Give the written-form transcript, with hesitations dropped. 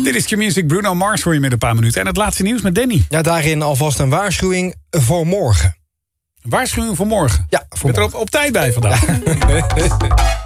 Dit is Q-Music, Bruno Mars voor je met een paar minuten. En het laatste nieuws met Danny. Ja, daarin alvast een waarschuwing voor morgen. Waarschuwing voor morgen? Ja, voor je bent er op tijd bij vandaag.